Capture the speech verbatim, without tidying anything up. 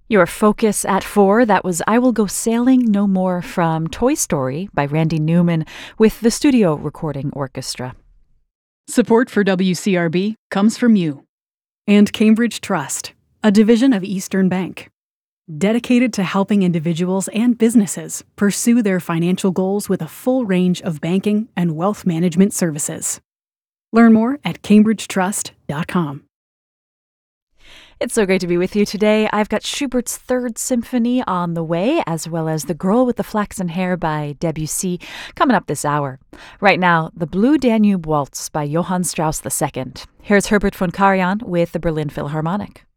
Your focus at four, that was I Will Go Sailing No More from Toy Story by Randy Newman with the Studio Recording Orchestra. Support for W C R B comes from you and Cambridge Trust, a division of Eastern Bank, dedicated to helping individuals and businesses pursue their financial goals with a full range of banking and wealth management services. Learn more at cambridge trust dot com. It's so great to be with you today. I've got Schubert's Third Symphony on the way, as well as The Girl with the Flaxen Hair by Debussy coming up this hour. Right now, The Blue Danube Waltz by Johann Strauss the Second. Here's Herbert von Karajan with the Berlin Philharmonic.